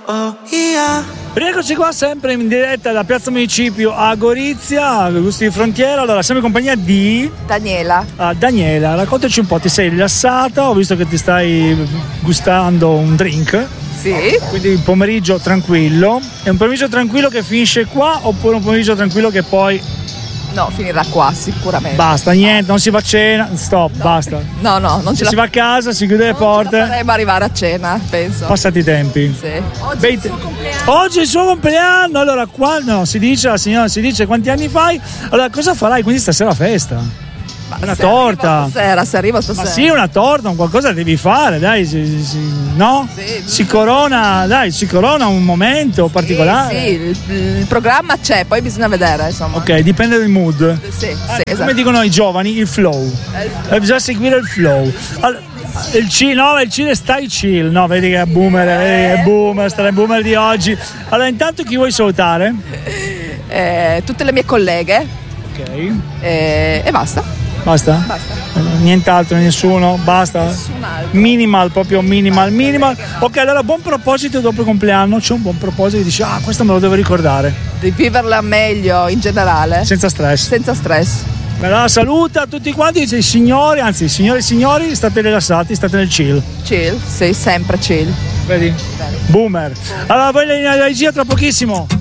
yeah. Rieccoci qua sempre in diretta da Piazza Municipio a Gorizia, Gusti di Frontiera. Allora, siamo in compagnia di Daniela. Daniela, raccontaci un po', ti sei rilassata, ho visto che ti stai gustando un drink. Sì. Quindi un pomeriggio tranquillo. È un pomeriggio tranquillo che finisce qua oppure un pomeriggio tranquillo che poi... No, finirà qua sicuramente. Basta, niente, non si va a cena, stop, No. basta. No, non ce Si va a casa, si chiude le porte. Non faremo arrivare a cena, penso. Passati i tempi. Sì. Oggi è il suo compleanno. Allora, qua no, si dice, la signora si dice quanti anni fai. Allora, cosa farai quindi stasera a festa? Una torta. Se arriva stasera. Ma sì, una torta, un qualcosa devi fare, dai, no? Sì. Si corona un momento particolare. Sì, il programma c'è, poi bisogna vedere, insomma. Ok, dipende dal mood. Sì, Come esatto. dicono i giovani, il flow. Bisogna seguire il flow. Allora, il chill, stai chill. No, vedi che è boomer, sta il boomer di oggi. Allora, intanto chi vuoi salutare? Tutte le mie colleghe. Ok. E basta. Basta? Nient'altro, nessuno? Basta? Nessun altro. Minimal, proprio minimal. Ok, allora buon proposito dopo il compleanno. C'è un buon proposito che dici, questo me lo devo ricordare. Di viverla meglio in generale. Senza stress. Senza stress. Allora saluta a tutti quanti, dice signori, anzi signore e signori, state rilassati, state nel chill. Chill, sì, sempre chill. Vedi? Bene. Boomer. Allora poi la regia tra pochissimo.